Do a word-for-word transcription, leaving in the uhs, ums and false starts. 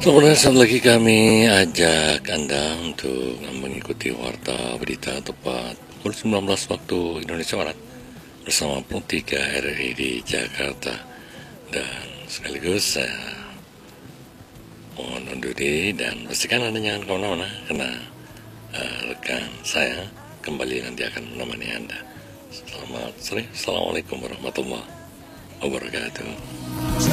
Sebenarnya lagi kami ajak Anda untuk mengikuti warta berita tepat pukul sembilan belas waktu Indonesia Barat bersama Pro tiga R R I di Jakarta. Dan sekaligus saya mohon undur diri dan pastikan Anda jangan kemana-mana karena uh, rekan saya kembali nanti akan menemani Anda. Selamat sore, Assalamualaikum warahmatullahi wabarakatuh.